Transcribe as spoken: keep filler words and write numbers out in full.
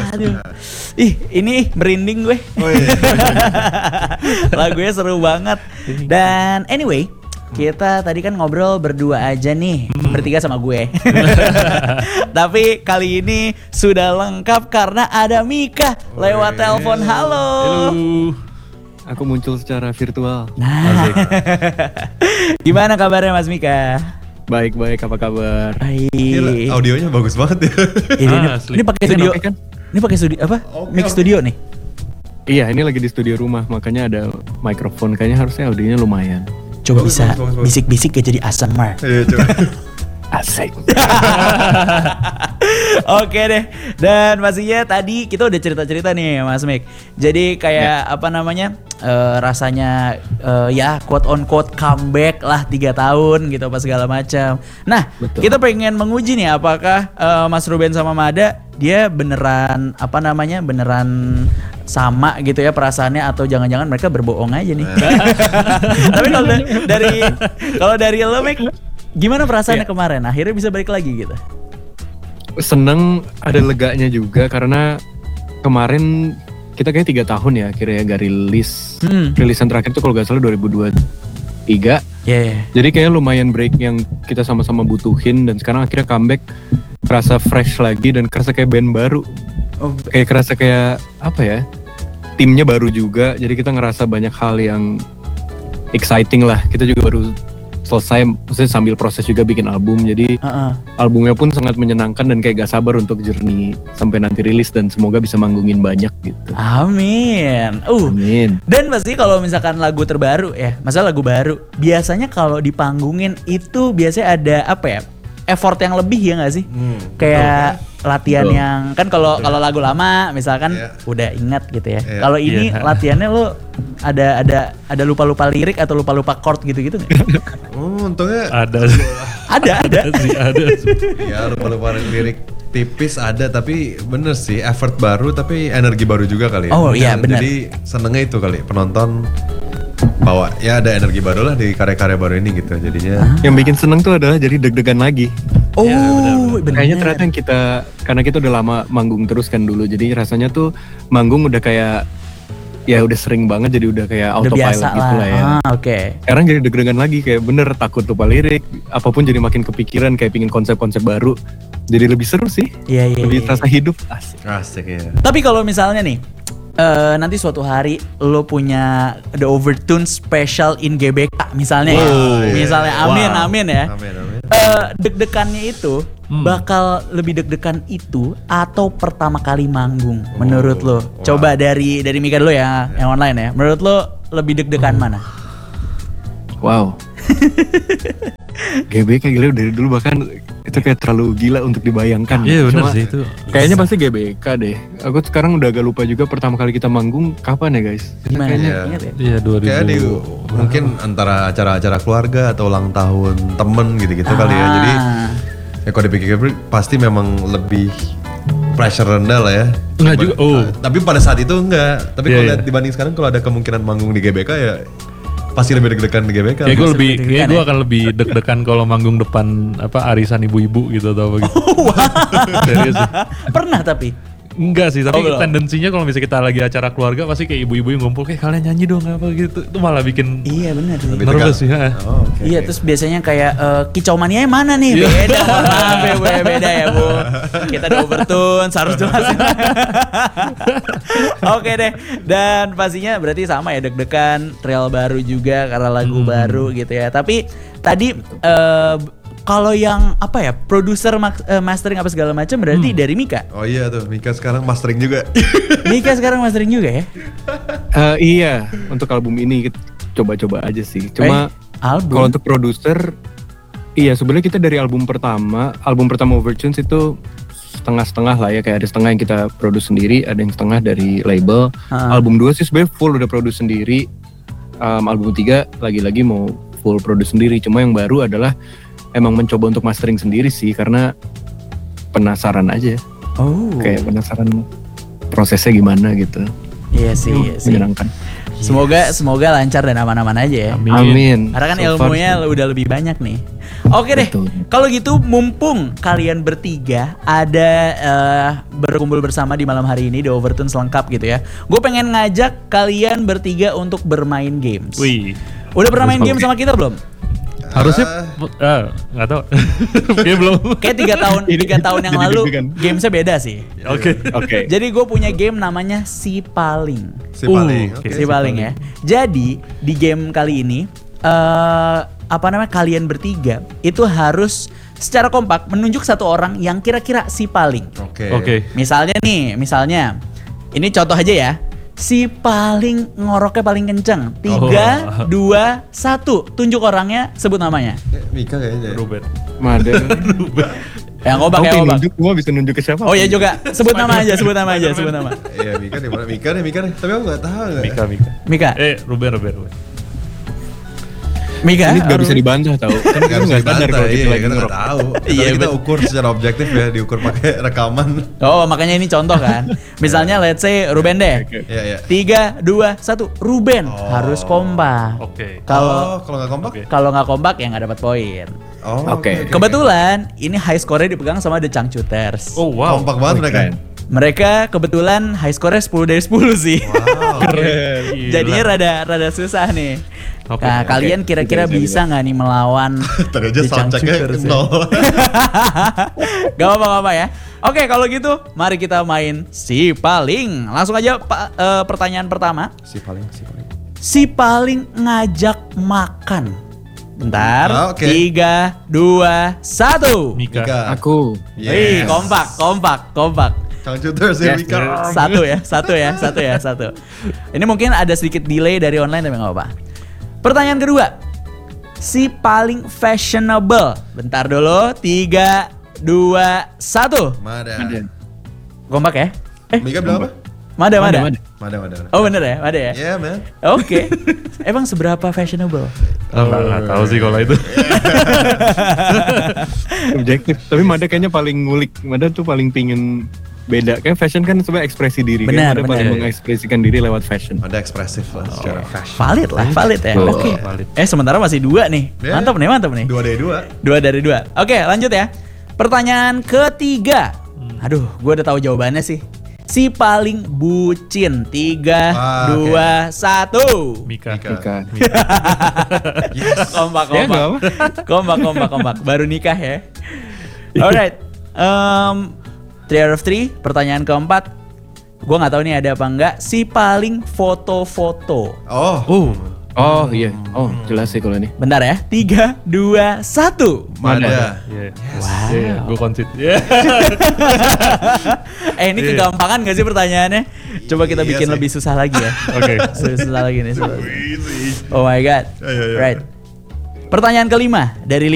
Aduh. Ih, ini merinding gue. Oh iya. Lagunya seru banget. Dan anyway, kita tadi kan ngobrol berdua aja nih, hmm. bertiga sama gue. Tapi kali ini sudah lengkap karena ada Mika lewat telepon. Halo. Halo. Aku muncul secara virtual. Nah. Gimana kabarnya Mas Mika? Baik-baik, apa kabar? Baik. Ini audionya bagus banget ya. Ini, Ah, ini, ini pakai studio kan? Ini pakai studio apa? Oke, Mix oke. studio nih. Iya, ini lagi di studio rumah, makanya ada mikrofon. Kayaknya harusnya audionya lumayan. Coba Bagus, bisa bagus, bagus, bagus. bisik-bisik ya jadi A S M R. Iya coba. Asik. Oke deh. Dan pastinya tadi kita udah cerita-cerita nih Mas Mik. Jadi kayak apa namanya eh, rasanya eh, ya quote on quote comeback lah tiga tahun gitu apa segala macam. Nah Betul. kita pengen menguji nih apakah eh, Mas Ruben sama Mada dia beneran apa namanya beneran sama gitu ya perasaannya atau jangan-jangan mereka berbohong aja nih. Tapi kalau da- dari kalau dari lo Mik, gimana perasaannya Iya. kemarin? Akhirnya bisa balik lagi gitu. Seneng, ada leganya juga karena kemarin kita kayak tiga tahun ya akhirnya gak rilis. Hmm. Rilisan terakhir tuh kalau gak salah dua ribu dua puluh tiga. Yeah, yeah. Jadi kayak lumayan break yang kita sama-sama butuhin dan sekarang akhirnya comeback kerasa fresh lagi dan kerasa kayak band baru. Oh, Kayak kerasa kayak apa ya? Timnya baru juga, jadi kita ngerasa banyak hal yang exciting lah. Kita juga baru selesai, maksudnya sambil proses juga bikin album. Jadi uh-uh. albumnya pun sangat menyenangkan dan kayak gak sabar untuk journey sampai nanti rilis dan semoga bisa manggungin banyak gitu. Amin. Uh. Amin. Dan pasti kalau misalkan lagu terbaru ya, masalah lagu baru, biasanya kalau dipanggungin itu biasanya ada apa ya? Effort yang lebih ya nggak sih? Hmm, Kayak latihan Betul. yang kan kalau kalau lagu lama misalkan Iya. udah ingat gitu ya. Iya. Kalau ini Iya. latihannya lo ada ada ada lupa-lupa lirik atau lupa-lupa chord gitu-gitu nggak? Oh, untungnya Ada sih, Ada ada. sih, ada sih. ya lupa-lupa lirik tipis ada, tapi bener sih effort baru tapi energi baru juga kali ya. Oh, iya, Dan bener. Jadi senengnya itu kali penonton bawa ya ada energi baru lah di karya-karya baru ini gitu jadinya. Yang bikin seneng tuh adalah jadi deg-degan lagi. Oh, Iya, benar-benar. bener. Kayaknya ternyata yang kita, karena kita udah lama manggung terus kan dulu, jadi rasanya tuh manggung udah kayak, ya udah sering banget jadi udah kayak Udah autopilot biasa gitu lah ya. Ah, oke. Sekarang jadi deg-degan lagi, kayak bener takut lupa lirik, apapun jadi makin kepikiran, kayak pingin konsep-konsep baru. Jadi lebih seru sih, Iya iya. lebih iya. terasa hidup. Asik. Asik ya. Tapi kalau misalnya nih, eh, nanti suatu hari lo punya The Overtune Special in G B K misalnya ya. Wow, iya. Misalnya amin Wow. amin ya. Amin amin. Eh, deg-degannya itu Hmm. bakal lebih deg-degan itu atau pertama kali manggung menurut lo? wow. Coba dari dari Mika dulu ya, yang online ya. Menurut lo lebih deg-degan mana? Wow. G B K gila dari dulu bahkan itu kayak terlalu gila untuk dibayangkan. Iya benar Cuma sih itu. kayaknya pasti G B K deh. Aku sekarang udah agak lupa juga pertama kali kita manggung kapan ya guys? Kita Gimana? kayaknya Iya. Ingat ya? Iya dua ribu. Kayak di mungkin antara acara-acara keluarga atau ulang tahun temen gitu-gitu kali ya. Jadi Ah. ya kalau dipikir-pikir pasti memang lebih pressure rendah lah ya. Enggak juga, oh. Ah, tapi pada saat itu enggak. Tapi Iya, kalau iya. lihat dibanding sekarang kalau ada kemungkinan manggung di G B K ya pasti lebih deg-degan di G B K. Kayak gue Masih lebih, deg-degan kayak gue ya? akan lebih deg-degan kalau manggung depan apa arisan ibu-ibu gitu atau apa gitu. Serius sih. Pernah tapi. Enggak sih, Oh, tapi belum. tendensinya kalau misalnya kita lagi acara keluarga pasti kayak ibu-ibu yang ngumpul kayak kalian nyanyi dong apa gitu. Itu malah bikin Iya benar sih. Lebih nervous tegang. sih. Ha. Oh, oke, Iya oke. terus biasanya kayak eh, kicau mania mana nih? Iya. Beda, mohon maaf ya bu, ya, beda ya bu. Kita ada Overtune, harus jelasin. Oke deh, dan pastinya berarti sama ya deg-degan, trail baru juga karena lagu baru gitu ya. Tapi tadi eh, kalau yang apa ya produser mak- eh, mastering apa segala macam berarti dari Mika. Oh iya tuh, Mika sekarang mastering juga. Mika sekarang mastering juga ya? Eh, iya, untuk album ini kita coba-coba aja sih. Cuma Eh, album. kalau untuk produser, iya sebenarnya kita dari album pertama, album pertama Overtunes itu setengah-setengah lah ya, kayak ada setengah yang kita produce sendiri, ada yang setengah dari label. Ha. Album dua sih sebenarnya full udah produce sendiri. Um, album tiga lagi-lagi mau full produce sendiri. Cuma yang baru adalah emang mencoba untuk mastering sendiri sih karena penasaran aja, Oh. kayak penasaran prosesnya gimana gitu. Iya sih, iya sih. Menyenangkan. Semoga semoga lancar dan aman-aman aja ya. Amin. Amin. Karena kan So far ilmunya sih. udah lebih banyak nih. Oke deh. Betul. Kalau gitu mumpung kalian bertiga ada eh, berkumpul bersama di malam hari ini di Overtune selengkap gitu ya. Gue pengen ngajak kalian bertiga untuk bermain games. Wih. Udah pernah main game sama kita belum? Harusnya ah nggak tahu. Kayaknya belum. Kayak tiga tahun Ini- tiga tahun yang jadi lalu deg-degan. gamesnya beda sih. Oke. Oke. Jadi gue punya game namanya Si Paling. Si paling. Uh, Oke. Si Paling ya. Jadi di game kali ini eh apa namanya kalian bertiga itu harus secara kompak menunjuk satu orang yang kira-kira si paling. Oke. Oke. Misalnya nih, misalnya ini contoh aja ya. Si paling ngoroknya paling kenceng. Tiga, Oh. dua, satu. Tunjuk orangnya, sebut namanya. Eh, Mika kayaknya. Ruben. Mada. Yang ngobak Oke, ya ngobak. nunjuk, gua bisa nunjuk ke siapa? Oh ya juga, sebut nama aja, sebut nama aja, sebut nama. Iya, Mika di mana? Mika nih, Mika nih. Tapi aku nggak tahu nggak. Mika Mika. Mika, Eh Ruben Ruben Ruben. Mika. Ini nggak bisa dibantah tau. Kan Nggak kita bisa nggak sadar dibantah, kalau iya, kita lagi kita nggak ngerokok. tahu. Iya, Iya, kita betul. ukur secara objektif ya, diukur pakai rekaman. Oh makanya ini contoh kan. Misalnya let's say Ruben deh. Oke. Iya, iya. Tiga, dua, satu. Ruben Oh. harus kompak. Oke. Kalau Oh, kalau nggak kompak? Oke. kalau nggak kompak ya nggak dapat poin. Oh, Oke. Kebetulan ini high score-nya dipegang sama The Changcuters. Oh wow. Kompak banget Oh, mereka. keren. Mereka kebetulan high score-nya sepuluh dari sepuluh sih. Wow. Keren. Gila. Jadinya rada rada susah nih. Oke, Nah, oke. kalian kira-kira Bisa, bisa, bisa nggak nih melawan Tadi aja The soundcheck-nya Changcuters ya? nol. Gak apa-apa ya. Oke, kalau gitu mari kita main Si Paling. Langsung aja pa- eh, pertanyaan pertama. Si paling, si paling. Si Paling ngajak makan. Bentar. Ah, oke. Tiga, dua, satu. Mika. Mika. Aku. Wih, Yes. kompak, kompak, kompak. Changcuters ya, Yes, Mika. yes. Satu ya, satu ya, satu ya, satu. Ini mungkin ada sedikit delay dari online tapi nggak apa-apa. Pertanyaan kedua, si paling fashionable. Bentar dulu, tiga, dua, satu. Mada. Ada. Kompak ya? Eh, Mika bilang apa? Mada, Mada, Mada. Mada. Mada, mada. mada. Oh bener ya, Mada ya? Yeah, man. Oke. Emang seberapa fashionable? Oh, nggak nggak tahu sih kalau itu. Objektif. Tapi Mada kayaknya paling ngulik. Mada tuh paling pingin beda. Kayak fashion kan sebenarnya ekspresi diri. Benar, Kayak Mada benar. paling mengekspresikan diri lewat fashion. Ada ekspresif lah secara fashion. Valid lah, valid ya. Betul. Oke. Valid. Eh sementara masih dua nih. Ya. Mantap nih, mantap nih. Dua dari dua. Dua dari dua. Oke, lanjut ya. Pertanyaan ketiga. Aduh, gue udah tahu jawabannya sih. Si paling bucin. Tiga, Ah, dua, satu. Mika. Mika. Mika. Yes. Kompak, Ya, kompak. nggak apa. kompak, kompak, kompak. Baru nikah ya. Alright. Um, three out of three. Pertanyaan keempat. Gue nggak tahu nih ada apa enggak. Si paling foto-foto. Oh. Oh. Oh iya. Oh jelas sih kalau ini. Bentar ya. Tiga, dua, satu. Mada. Iya. Wow. Iya, gue konsit. Iya. Eh ini Iya. kegampangan gak sih pertanyaannya? Coba kita Iya bikin sih. lebih susah lagi ya. Oke. Susah, susah lagi nih. Susah. Easy. Oh my god. Ayo, ayo. Right. Pertanyaan kelima dari